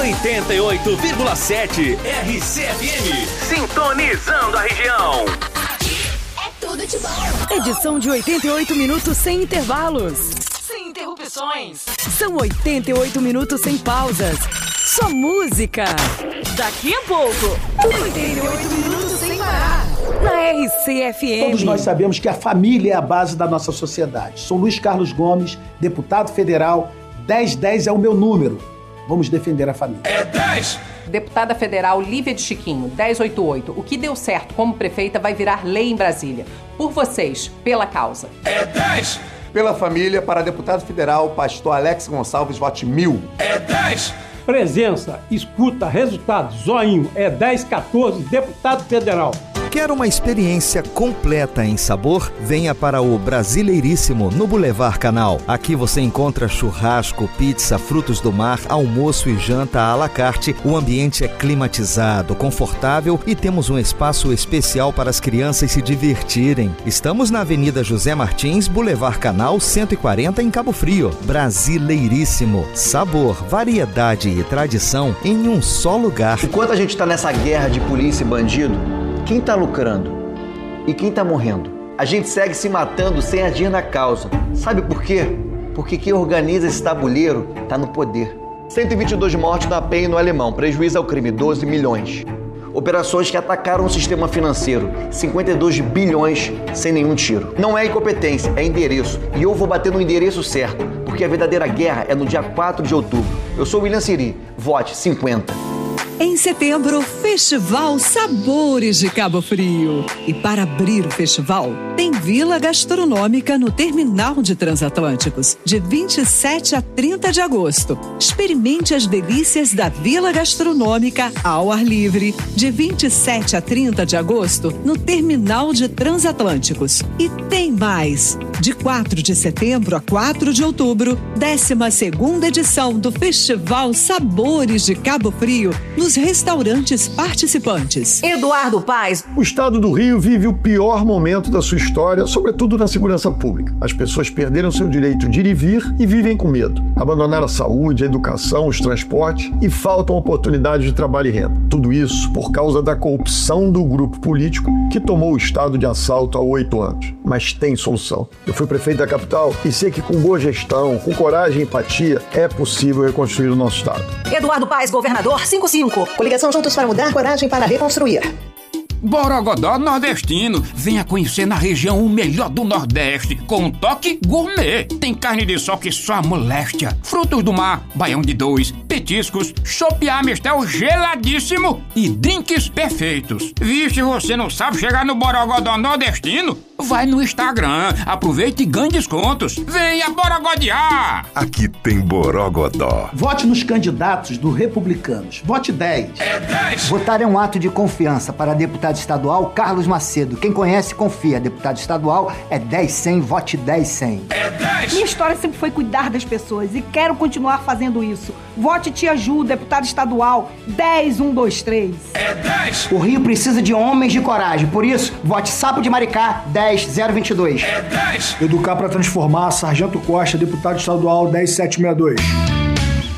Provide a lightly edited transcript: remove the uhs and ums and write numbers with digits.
88,7 RCFM. Sintonizando a região. É tudo de bom. Edição de 88 minutos sem intervalos. Sem interrupções. São 88 minutos sem pausas. Só música. Daqui a pouco, 88 minutos sem parar. Na RCFM. Todos nós sabemos que a família é a base da nossa sociedade. Sou Luiz Carlos Gomes, deputado federal. 1010 é o meu número. Vamos defender a família. É 10! Deputada federal Lívia de Chiquinho, 1088. O que deu certo como prefeita vai virar lei em Brasília. Por vocês, pela causa. É 10! Pela família, para deputado federal, pastor Alex Gonçalves, vote 1000. É 10! Presença, escuta, resultado, zoinho, é 1014, deputado federal. Quer uma experiência completa em sabor? Venha para o Brasileiríssimo, no Boulevard Canal. Aqui você encontra churrasco, pizza, frutos do mar, almoço e janta à la carte. O ambiente é climatizado, confortável e temos um espaço especial para as crianças se divertirem. Estamos na Avenida José Martins, Boulevard Canal 140, em Cabo Frio. Brasileiríssimo. Sabor, variedade e tradição em um só lugar. Enquanto a gente está nessa guerra de polícia e bandido, quem está lucrando? E quem está morrendo? A gente segue se matando sem agir na causa. Sabe por quê? Porque quem organiza esse tabuleiro está no poder. 122 mortes na PEN e no Alemão, prejuízo ao crime, 12 milhões. Operações que atacaram o sistema financeiro, 52 bilhões sem nenhum tiro. Não é incompetência, é endereço. E eu vou bater no endereço certo, porque a verdadeira guerra é no dia 4 de outubro. Eu sou William Siri, vote 50. Em setembro, Festival Sabores de Cabo Frio. E para abrir o festival, tem Vila Gastronômica no Terminal de Transatlânticos, de 27 a 30 de agosto. Experimente as delícias da Vila Gastronômica ao ar livre, de 27 a 30 de agosto, no Terminal de Transatlânticos. E tem mais! De 4 de setembro a 4 de outubro, 12ª edição do Festival Sabores de Cabo Frio, nos restaurantes participantes. Eduardo Paes. O estado do Rio vive o pior momento da sua história, sobretudo na segurança pública. As pessoas perderam seu direito de ir e vir e vivem com medo. Abandonaram a saúde, a educação, os transportes e faltam oportunidades de trabalho e renda. Tudo isso por causa da corrupção do grupo político que tomou o estado de assalto há 8 anos. Mas tem solução. Eu fui prefeito da capital e sei que com boa gestão, com coragem e empatia, é possível reconstruir o nosso estado. Eduardo Paes, governador 55. Coligação Juntos para Mudar, coragem para reconstruir. Borogodó nordestino. Venha conhecer na região o melhor do Nordeste, com um toque gourmet. Tem carne de sol que só a moléstia, frutos do mar, baião de dois, petiscos, chopp Amistel geladíssimo e drinks perfeitos. Vixe, você não sabe chegar no Borogodó nordestino? Vai no Instagram, aproveite e ganhe descontos. Venha borogodear! Aqui tem Borogodó. Vote nos candidatos do Republicanos. Vote 10. É 10! Votar é um ato de confiança para deputado estadual Carlos Macedo. Quem conhece, confia. Deputado estadual é 10-100, vote 10-100. É 10! Minha história sempre foi cuidar das pessoas e quero continuar fazendo isso. Vote Tia Ju, deputado estadual 10-123. É 10! O Rio precisa de homens de coragem. Por isso, vote Sapo de Maricá 10-022. É 10! Educar para transformar, Sargento Costa, deputado estadual 10762.